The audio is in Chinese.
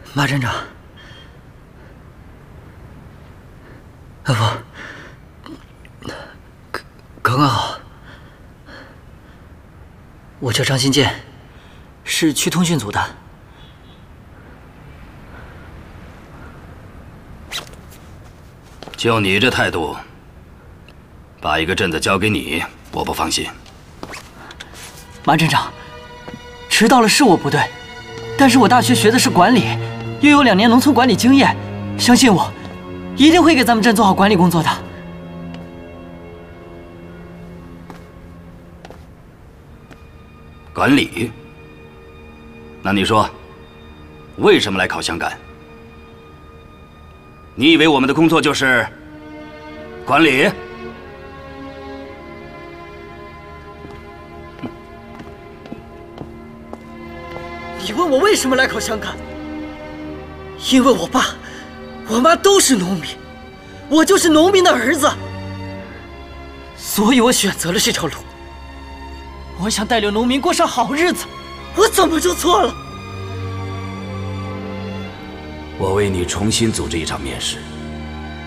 马站长，不，刚刚好。我叫张新建，是区通讯组的。 就你这态度，把一个镇子交给你，我不放心。 马镇长，迟到了是我不对，但是我大学学的是管理，又有2年农村管理经验，相信我，一定会给咱们镇做好管理工作的。 管理？那你说，为什么来考乡干？你以为我们的工作就是管理？ 你问我为什么来考乡干？因为我爸、我妈都是农民，我就是农民的儿子，所以我选择了这条路。我想带领农民过上好日子，我怎么就错了？ 我为你重新组织一场面试。